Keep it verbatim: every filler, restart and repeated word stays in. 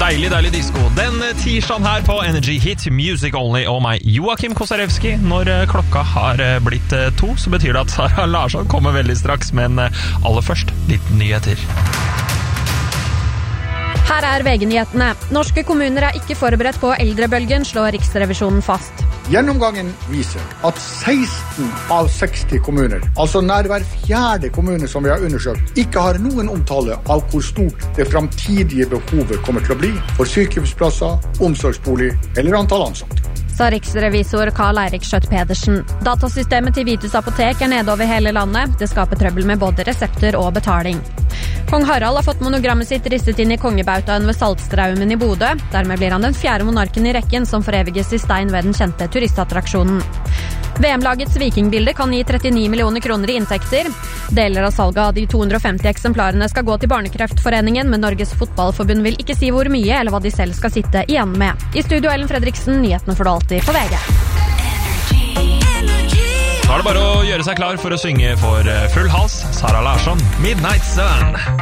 Deilig, deilig disco. Den tirsdagen her på Energy Hit Music Only og meg, Joakim Kosarewski. Når klokka har blitt to, så betyr det at Sara Larsson kommer veldig straks, men aller først litt nyheter. Her er V G-nyhetene. Norske kommuner er ikke forberedt på eldrebølgen, slår Riksrevisjonen fast. Gjennomgangen viser at seksten av seksti kommuner, altså nær hver fjerde kommune som vi har undersøkt, ikke har noen omtale av hvor stort det framtidige behovet kommer til å bli for sykehjemsplasser, omsorgsbolig eller antall ansatte. Sa riksrevisor Karl Eirik Skjøtt-Pedersen. Datasystemet til Vitus Apotek er nede over hele landet. Det skaper trøbbel med både resepter og betaling. Kong Harald har fått monogrammet sitt ristet inn i kongebautaen ved Saltstraumen i Bodø. Dermed blir han den fjerde monarken i rekken som foreviges i stein ved den kjente turistattraksjonen. V M-lagets vikingbilde kan gi trettini millioner kroner i inntekter. Deler av salget av de to hundre og femti eksemplarene skal gå til Barnekreftforeningen, men Norges Fotballforbund vil ikke si hvor mye eller hva de selv skal sitte igjen med. I studio Ellen Fredriksen, nyhetene får du alltid på V G. Da er det bare å gjøre seg klar for å synge for full hals. Sara Larsson, Midnight Sun.